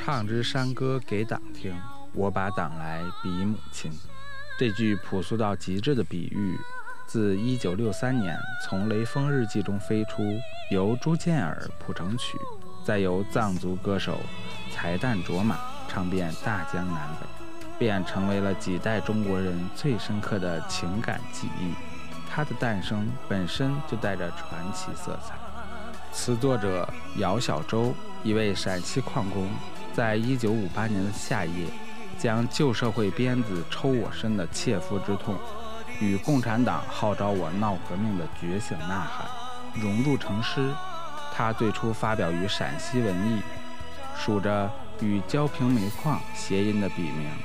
唱支山歌给党听，我把党来比母亲。这句朴素到极致的比喻，自1963年从《雷锋日记》中飞出，由朱建尔谱成曲，再由藏族歌手才旦卓玛唱遍大江南北，便成为了几代中国人最深刻的情感记忆。它的诞生本身就带着传奇色彩。词作者姚小舟，一位陕西矿工，在1958年的夏夜，将旧社会鞭子抽我身的切肤之痛，与共产党号召我闹革命的觉醒呐喊融入成诗。他最初发表于陕西文艺，属着与焦平煤矿谐音的笔名，